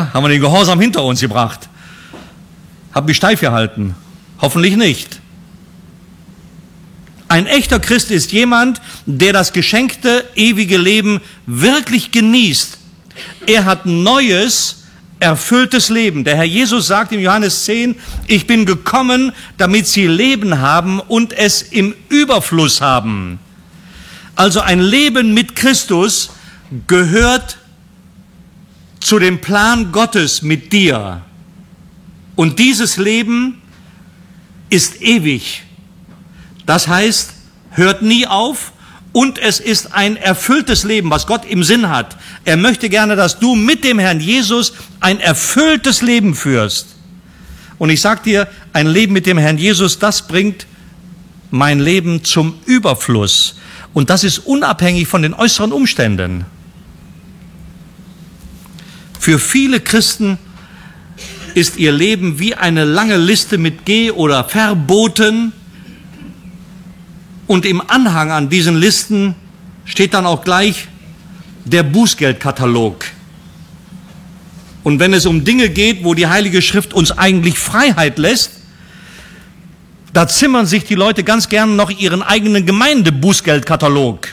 Ja, haben wir den Gehorsam hinter uns gebracht? Hab mich steif gehalten? Hoffentlich nicht. Ein echter Christ ist jemand, der das geschenkte ewige Leben wirklich genießt. Er hat neues, erfülltes Leben. Der Herr Jesus sagt im Johannes 10, ich bin gekommen, damit sie Leben haben und es im Überfluss haben. Also ein Leben mit Christus gehört zu dem Plan Gottes mit dir. Und dieses Leben ist ewig. Das heißt, hört nie auf und es ist ein erfülltes Leben, was Gott im Sinn hat. Er möchte gerne, dass du mit dem Herrn Jesus ein erfülltes Leben führst. Und ich sage dir, ein Leben mit dem Herrn Jesus, das bringt mein Leben zum Überfluss. Und das ist unabhängig von den äußeren Umständen. Für viele Christen ist ihr Leben wie eine lange Liste mit Geh- oder Verboten. Und im Anhang an diesen Listen steht dann auch gleich der Bußgeldkatalog. Und wenn es um Dinge geht, wo die Heilige Schrift uns eigentlich Freiheit lässt, da zimmern sich die Leute ganz gern noch ihren eigenen Gemeindebußgeldkatalog.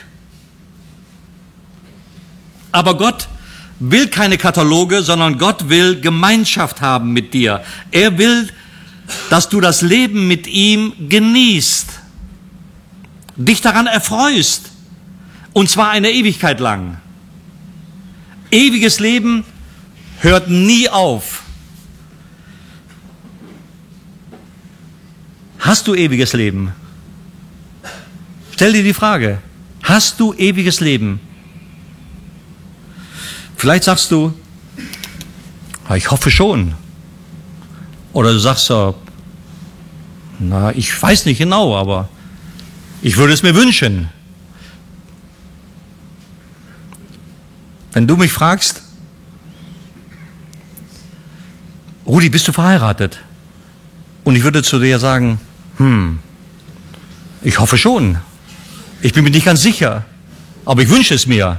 Aber Gott will keine Kataloge, sondern Gott will Gemeinschaft haben mit dir. Er will, dass du das Leben mit ihm genießt, dich daran erfreust, und zwar eine Ewigkeit lang. Ewiges Leben hört nie auf. Hast du ewiges Leben? Stell dir die Frage, hast du ewiges Leben? Vielleicht sagst du, ich hoffe schon. Oder du sagst, ich weiß nicht genau, aber ich würde es mir wünschen. Wenn du mich fragst, Rudi, bist du verheiratet? Und ich würde zu dir sagen, ich hoffe schon. Ich bin mir nicht ganz sicher, aber ich wünsche es mir.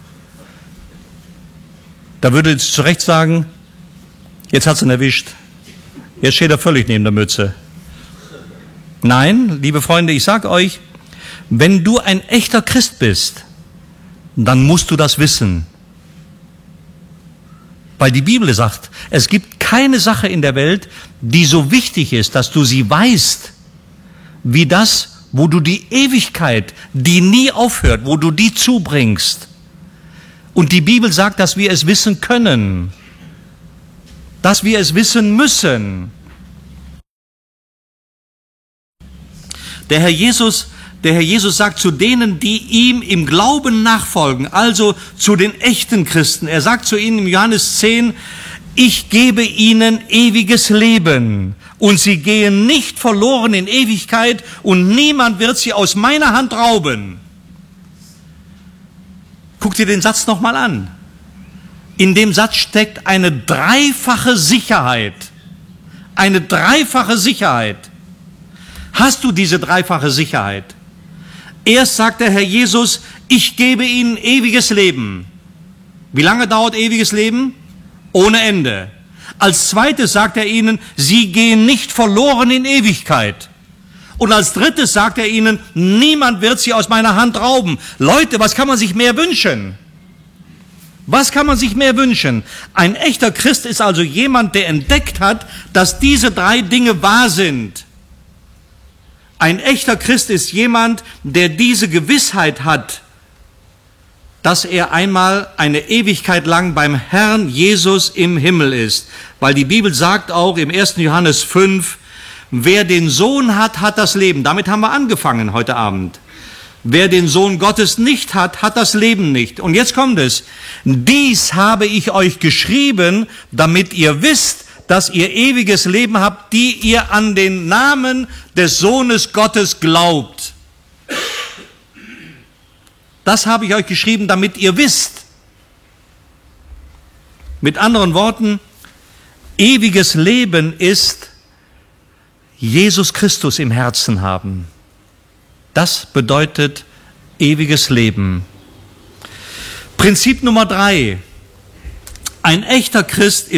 Da würde ich zu Recht sagen, jetzt hat's ihn erwischt. Jetzt steht er völlig neben der Mütze. Nein, liebe Freunde, ich sage euch, wenn du ein echter Christ bist, dann musst du das wissen. Weil die Bibel sagt, es gibt keine Sache in der Welt, die so wichtig ist, dass du sie weißt, wie das, wo du die Ewigkeit, die nie aufhört, wo du die zubringst. Und die Bibel sagt, dass wir es wissen können, dass wir es wissen müssen. Der Herr Jesus sagt zu denen, die ihm im Glauben nachfolgen, also zu den echten Christen, er sagt zu ihnen im Johannes 10, ich gebe ihnen ewiges Leben und sie gehen nicht verloren in Ewigkeit und niemand wird sie aus meiner Hand rauben. Guck dir den Satz nochmal an. In dem Satz steckt eine dreifache Sicherheit. Eine dreifache Sicherheit. Hast du diese dreifache Sicherheit? Erst sagt der Herr Jesus, ich gebe ihnen ewiges Leben. Wie lange dauert ewiges Leben? Ohne Ende. Als zweites sagt er ihnen, sie gehen nicht verloren in Ewigkeit. Und als drittes sagt er ihnen, niemand wird sie aus meiner Hand rauben. Leute, was kann man sich mehr wünschen? Was kann man sich mehr wünschen? Ein echter Christ ist also jemand, der entdeckt hat, dass diese drei Dinge wahr sind. Ein echter Christ ist jemand, der diese Gewissheit hat, dass er einmal eine Ewigkeit lang beim Herrn Jesus im Himmel ist. Weil die Bibel sagt auch im 1. Johannes 5, wer den Sohn hat, hat das Leben. Damit haben wir angefangen heute Abend. Wer den Sohn Gottes nicht hat, hat das Leben nicht. Und jetzt kommt es. Dies habe ich euch geschrieben, damit ihr wisst, dass ihr ewiges Leben habt, die ihr an den Namen des Sohnes Gottes glaubt. Das habe ich euch geschrieben, damit ihr wisst. Mit anderen Worten, ewiges Leben ist Jesus Christus im Herzen haben. Das bedeutet ewiges Leben. Prinzip Nummer 3. Ein echter Christ